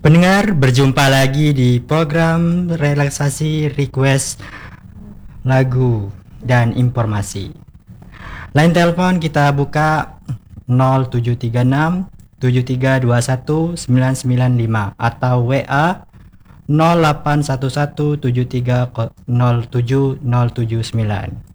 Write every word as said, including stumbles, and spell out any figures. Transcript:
Pendengar, berjumpa lagi di program relaksasi request lagu dan informasi. Line telepon kita buka nol tujuh tiga enam tujuh tiga dua satu sembilan sembilan lima atau W A nol delapan satu satu tujuh tiga nol tujuh nol tujuh sembilan.